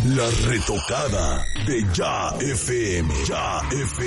La retocada de Ya FM. Ya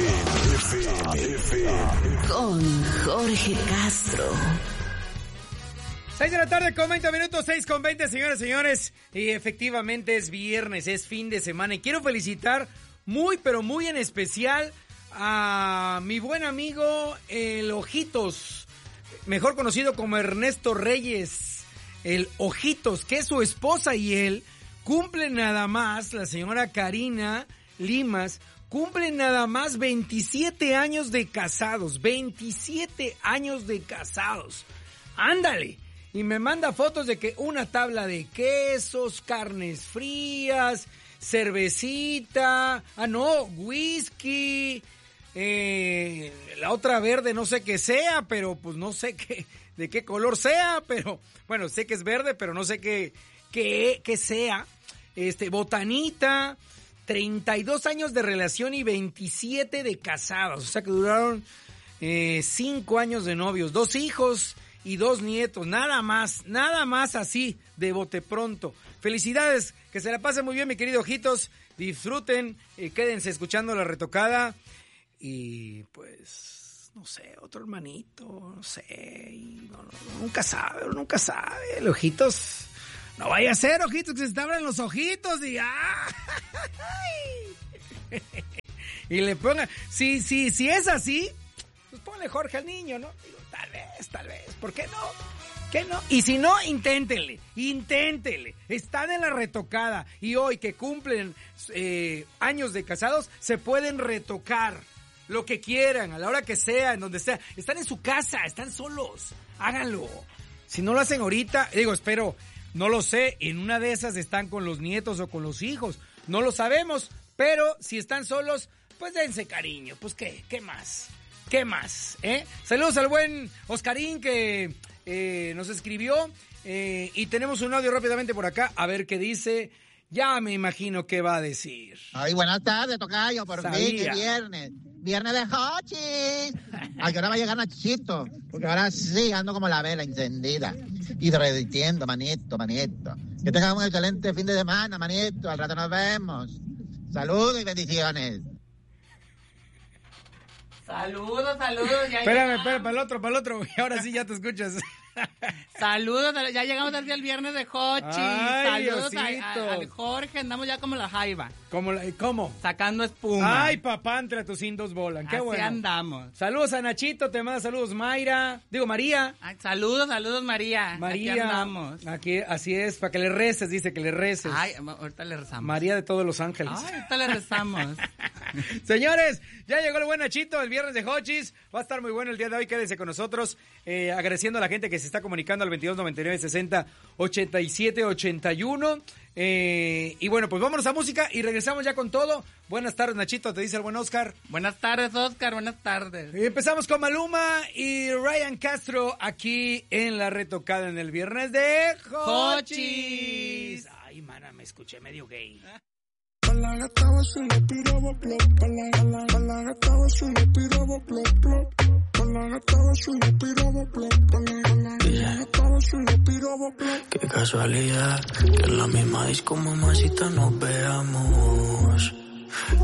FM. Con Jorge Castro. 6 de la tarde con 20 minutos, 6 con 20, señoras y señores. Y efectivamente es viernes, es fin de semana. Y quiero felicitar muy, pero muy en especial a mi buen amigo el Ojitos, mejor conocido como Ernesto Reyes, el Ojitos, que su esposa y él cumplen nada más, la señora Karina Limas, cumplen nada más 27 años de casados, 27 años de casados. ¡Ándale! Y me manda fotos de que una tabla de quesos, carnes frías, cervecita, whisky, la otra verde no sé qué sea, pero pues no sé de qué color sea, pero bueno, sé que es verde, pero no sé qué sea, botanita, 32 años de relación y 27 de casados, o sea que duraron 5 años de novios, 2 hijos y 2 nietos, nada más así, de bote pronto. Felicidades, que se la pasen muy bien, mi querido Ojitos, disfruten, quédense escuchando La Retocada y pues, no sé, otro hermanito, no sé, y nunca sabe, el Ojitos, no vaya a ser, Ojitos, que se te abran los ojitos y y le pongan, si es así, pues ponle Jorge al niño, ¿no? Digo, tal vez, ¿por qué no? ¿Qué no? Y si no, inténtenle, están en La Retocada y hoy que cumplen años de casados, se pueden retocar lo que quieran, a la hora que sea, en donde sea, están en su casa, están solos, háganlo, si no lo hacen ahorita, espero, no lo sé, en una de esas están con los nietos o con los hijos, no lo sabemos, pero si están solos, pues dense cariño, pues ¿qué más? Saludos al buen Oscarín que nos escribió y tenemos un audio rápidamente por acá, a ver qué dice. Ya me imagino qué va a decir. Ay, buenas tardes, tocayo, por fin, que viernes de Hochis. Ay, que ahora va a llegar Nachito, porque ahora sí ando como la vela encendida y derritiendo, manito. Que tengan un excelente fin de semana, manito, al rato nos vemos. Saludos y bendiciones. Saludos. Espérame, para el otro, ahora sí ya te escuchas. Saludos, ya llegamos desde el viernes de Hochi. Saludos al Jorge, andamos ya como la jaiba. ¿Cómo? Sacando espuma. Ay, papá, entre tus indos volan, qué así bueno. Andamos. Saludos a Nachito, te manda saludos María. Ay, saludos María. Aquí andamos. Aquí, así es, para que le reces, dice que le reces. Ay, ahorita le rezamos. María de todos los ángeles. Ay, ahorita le rezamos. Señores, ya llegó el buen Nachito, el viernes de Hochis. Va a estar muy bueno el día de hoy, quédense con nosotros. Agradeciendo a la gente que se está comunicando al 2299-60-87-81. Y bueno, pues vámonos a música y regresamos ya con todo. Buenas tardes, Nachito, te dice el buen Oscar. Buenas tardes, Oscar, buenas tardes. Y empezamos con Maluma y Ryan Castro aquí en La Retocada en el viernes de Hochis. Ay, mana, me escuché medio gay. La gata se le piraba plop, la gata se le piraba plop, la gata se le piraba plop, la gata se le piraba plop. Qué casualidad que en la misma disco mamacita nos veamos.